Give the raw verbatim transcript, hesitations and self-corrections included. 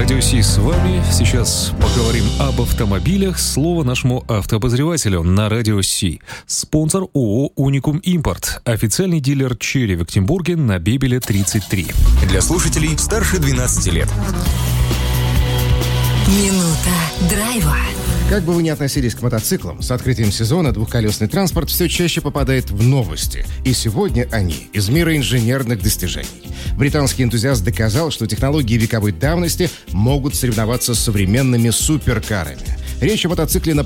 Радио Си с вами. Сейчас поговорим об автомобилях. Слово нашему автообозревателю на Радио Си. Спонсор ООО «Уникум Импорт». Официальный дилер «Черри» в Ектенбурге на Бебеля тридцать три. Для слушателей старше двенадцати лет. Минута драйва. Как бы вы ни относились к мотоциклам, с открытием сезона двухколесный транспорт все чаще попадает в новости. И сегодня они из мира инженерных достижений. Британский энтузиаст доказал, что технологии вековой давности могут соревноваться с современными суперкарами. Речь о мотоцикле на